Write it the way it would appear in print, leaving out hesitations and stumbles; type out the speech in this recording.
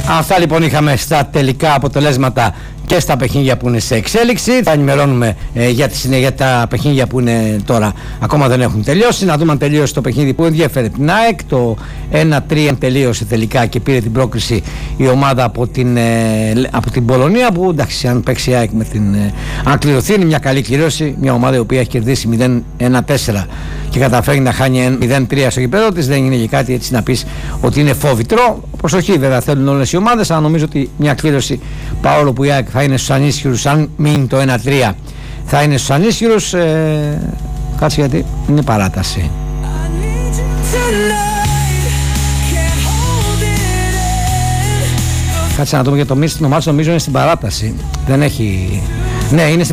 Αυτά λοιπόν είχαμε στα τελικά αποτελέσματα και στα παιχνίδια που είναι σε εξέλιξη. Θα ενημερώνουμε για τα παιχνίδια που είναι τώρα, ακόμα δεν έχουν τελειώσει. Να δούμε αν τελείωσε το παιχνίδι που ενδιαφέρει την ΑΕΚ. Το 1-3 τελείωσε τελικά και πήρε την πρόκριση η ομάδα από την Πολωνία, που εντάξει, αν παίξει η ΑΕΚ αν κληρωθεί, είναι μια καλή κλήρωση. Μια ομάδα η οποία έχει κερδίσει 0-1-4 και καταφέρει να χάνει 0-3 στο γηπέδο της. Δεν είναι και κάτι έτσι να πεις ότι είναι φόβητρο. Προσοχή, βέβαια, θέλουν όλες οι ομάδες, αλλά νομίζω ότι μια κλήρωση, παρόλο που η ΑΕΚ θα είναι στους ανίσχυρους, αν μείνει το 1-3 θα είναι στους ανίσχυρους. Κάτσε, γιατί είναι παράταση. Κάτσε να δούμε για το μάτς, νομίζω είναι στην παράταση. Δεν έχει... Ναι, είναι στην